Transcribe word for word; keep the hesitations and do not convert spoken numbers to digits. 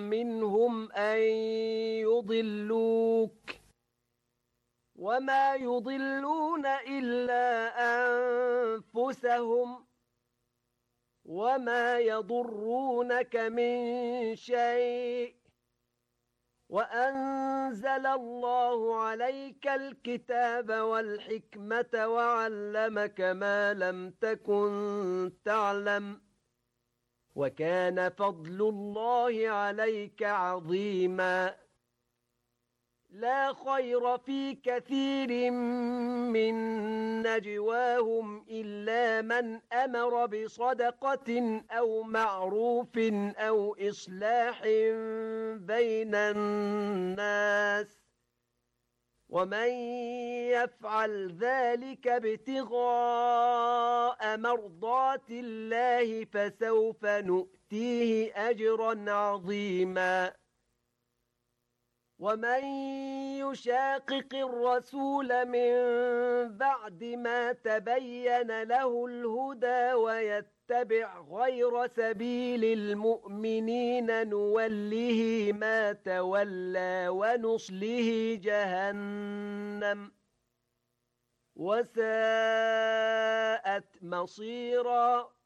منهم أن يضلوك وما يضلون إلا أنفسهم وما يضرونك من شيء وأنزل الله عليك الكتاب والحكمة وعلمك ما لم تكن تعلم وكان فضل الله عليك عظيما لا خير في كثير من نجواهم إلا من أمر بصدقة أو معروف أو إصلاح بين الناس ومن يفعل ذلك ابتغاء مرضات الله فسوف نؤتيه أجرا عظيما ومن يشاقق الرسول من بعد ما تبين له الهدى ويتبع غير سبيل المؤمنين نوله ما تولى ونصله جهنم وساءت مصيرا